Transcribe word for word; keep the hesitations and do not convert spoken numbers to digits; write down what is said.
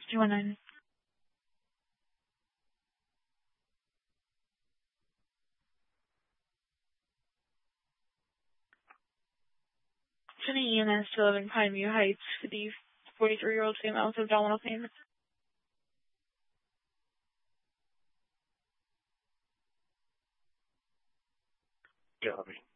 two one nine. Sending E M S to eleven Pineview Heights for the forty-three-year-old female with abdominal pain. Copy.